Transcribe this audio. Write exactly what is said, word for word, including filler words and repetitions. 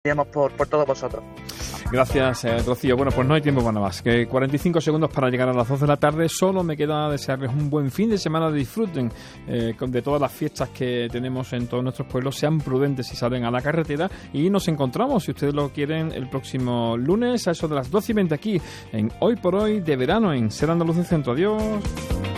por, por todos vosotros. Gracias, eh, Rocío. Bueno, pues no hay tiempo para nada más. Que cuarenta y cinco segundos para llegar a las doce de la tarde. Solo me queda desearles un buen fin de semana. Disfruten eh, de todas las fiestas que tenemos en todos nuestros pueblos. Sean prudentes si salen a la carretera. Y nos encontramos, si ustedes lo quieren, el próximo lunes a eso de las doce y veinte aquí en Hoy por Hoy de Verano en Ser Andalucía Centro. Adiós.